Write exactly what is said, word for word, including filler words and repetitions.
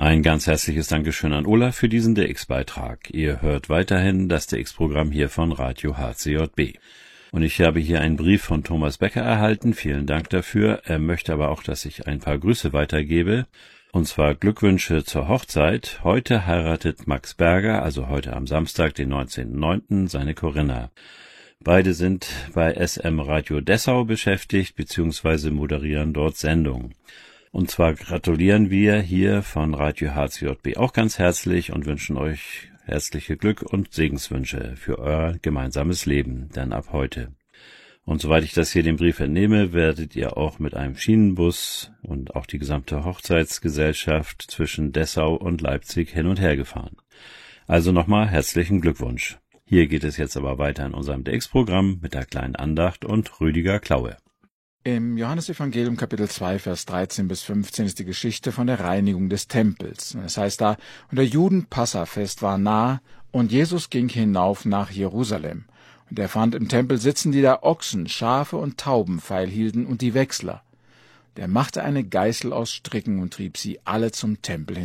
Ein ganz herzliches Dankeschön an Olaf für diesen D X-Beitrag. Ihr hört weiterhin das D X-Programm hier von Radio H C J B. Und ich habe hier einen Brief von Thomas Becker erhalten. Vielen Dank dafür. Er möchte aber auch, dass ich ein paar Grüße weitergebe. Und zwar Glückwünsche zur Hochzeit. Heute heiratet Max Berger, also heute am Samstag, den neunzehnten neunten, seine Corinna. Beide sind bei S M Radio Dessau beschäftigt, beziehungsweise moderieren dort Sendungen. Und zwar gratulieren wir hier von Radio H C J B auch ganz herzlich und wünschen euch herzliche Glück und Segenswünsche für euer gemeinsames Leben, denn ab heute. Und soweit ich das hier den Brief entnehme, werdet ihr auch mit einem Schienenbus und auch die gesamte Hochzeitsgesellschaft zwischen Dessau und Leipzig hin und her gefahren. Also nochmal herzlichen Glückwunsch. Hier geht es jetzt aber weiter in unserem D X-Programm mit der kleinen Andacht und Rüdiger Klaue. Im Johannesevangelium Kapitel zwei, Vers dreizehn bis fünfzehn ist die Geschichte von der Reinigung des Tempels. Es heißt da, und der Juden-Passafest war nah, und Jesus ging hinauf nach Jerusalem. Und er fand im Tempel sitzen, die da Ochsen, Schafe und Tauben feilhielten, und die Wechsler. Der machte eine Geißel aus Stricken und trieb sie alle zum Tempel